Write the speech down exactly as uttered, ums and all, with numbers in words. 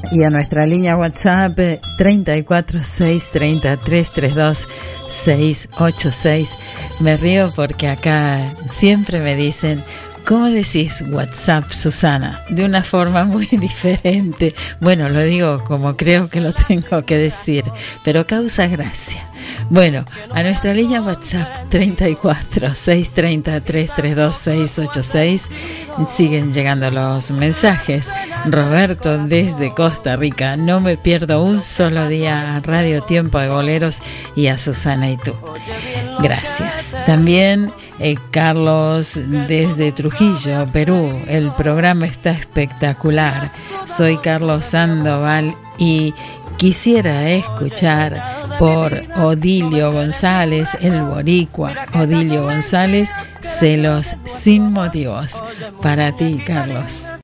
Y a nuestra línea WhatsApp treinta y cuatro seis treinta tres treinta y dos seis ocho seis. Me río porque acá siempre me dicen: ¿cómo decís WhatsApp, Susana? De una forma muy diferente. Bueno, lo digo como creo que lo tengo que decir, pero causa gracia. Bueno, a nuestra línea WhatsApp treinta y cuatro seis treinta tres treinta y dos seis ocho seis siguen llegando los mensajes. Roberto desde Costa Rica: no me pierdo un solo día a Radio Tiempo de Boleros y a Susana y tú. Gracias. También eh, Carlos desde Trujillo, Perú: el programa está espectacular. Soy Carlos Sandoval y quisiera escuchar por Odilio González, el boricua Odilio González, Celos sin motivos. Para ti, Carlos.